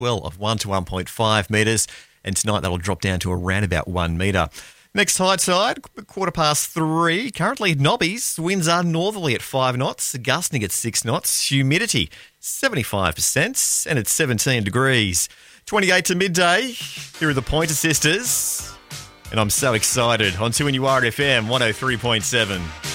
swell of 1 to 1.5 metres, and tonight that'll drop down to around about 1 metre. Next tide side, 3:15. Currently Nobbies, winds are northerly at 5 knots, gusting at 6 knots, humidity 75%, and it's 17 degrees. 28 to midday, here are the Pointer Sisters, and I'm so excited on 2NUR FM 103.7.